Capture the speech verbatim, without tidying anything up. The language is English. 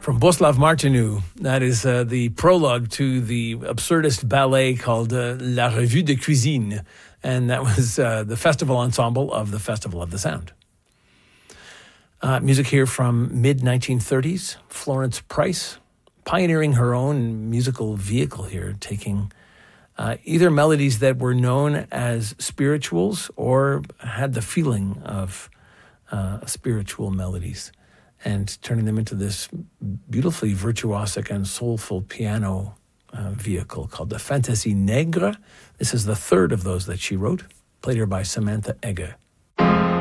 From Boslav Martinu, that is uh, the prologue to the absurdist ballet called uh, La Revue de Cuisine, and that was uh, the festival ensemble of the Festival of the Sound. Uh, music here from mid nineteen thirties, Florence Price, pioneering her own musical vehicle here, taking uh, either melodies that were known as spirituals or had the feeling of uh, spiritual melodies, and turning them into this beautifully virtuosic and soulful piano uh, vehicle called the Fantaisie Nègre. This is the third of those that she wrote, played here by Samantha Egger.